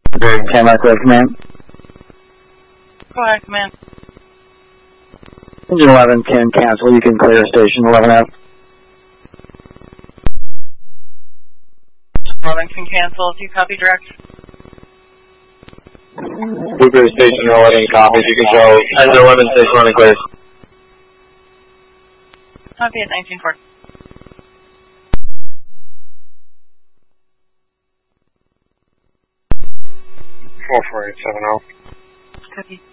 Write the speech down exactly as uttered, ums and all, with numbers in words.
ten Microwave Command. Go ahead, Command. Engine eleven ten cancel. You can clear station eleven F. eleven can cancel. Do you copy direct? Blueberry Station eleven copies. You can go engine eleven station running clear. Copy at nineteen four. four four eight seven zero. Copy.